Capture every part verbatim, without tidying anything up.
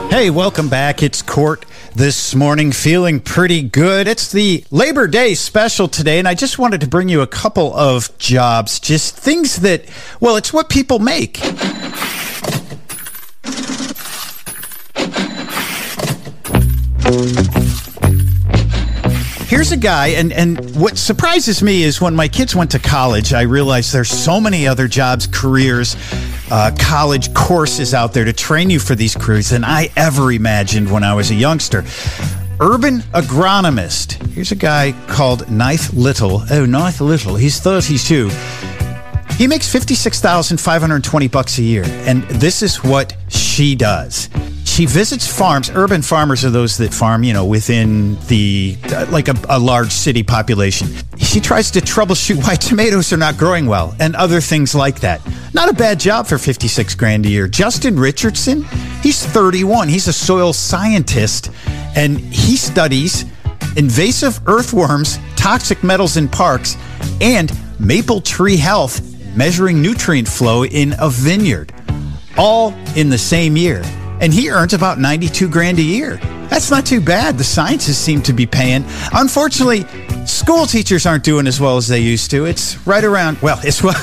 Hey, welcome back. It's Court this morning, feeling pretty good. It's the Labor Day special today, and I just wanted to bring you a couple of jobs, just things that, well, it's what people make. Here's a guy, and, and what surprises me is when my kids went to college, I realized there's so many other jobs, careers, uh, college courses out there to train you for these careers than I ever imagined when I was a youngster. Urban agronomist. Here's a guy called Knife Little. Oh, Knife Little. He's thirty-two. He makes fifty-six thousand five hundred twenty bucks a year, and this is what she does. She visits farms. Urban farmers are those that farm, you know, within the, uh, like a, a large city population. She tries to troubleshoot why tomatoes are not growing well and other things like that. Not a bad job for fifty-six grand a year. Justin Richardson, he's thirty-one. He's a soil scientist, and he studies invasive earthworms, toxic metals in parks, and maple tree health, measuring nutrient flow in a vineyard, all in the same year. And he earns about ninety-two grand a year. That's not too bad. The scientists seem to be paying. Unfortunately, school teachers aren't doing as well as they used to. It's right around, well, it's well,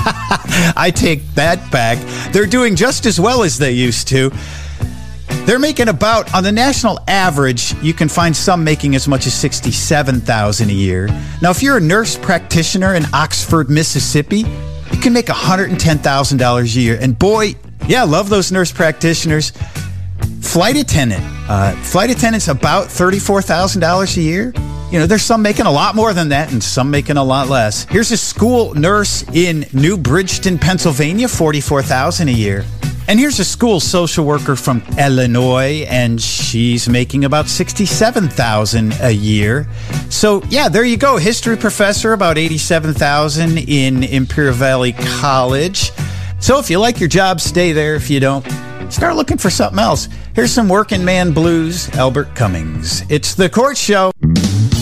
I take that back. They're doing just as well as they used to. They're making about, on the national average, you can find some making as much as sixty-seven thousand dollars a year. Now, if you're a nurse practitioner in Oxford, Mississippi, you can make one hundred ten thousand dollars a year. And boy, yeah, love those nurse practitioners. Flight attendant. Uh, flight attendant's about thirty-four thousand dollars a year. You know, there's some making a lot more than that and some making a lot less. Here's a school nurse in New Bridgeton, Pennsylvania, forty-four thousand dollars a year. And here's a school social worker from Illinois, and she's making about sixty-seven thousand dollars a year. So, yeah, there you go. History professor, about eighty-seven thousand dollars in Imperial Valley College. So if you like your job, stay there. If you don't, start looking for something else. Here's some working man blues, Albert Cummings. It's The Court Show.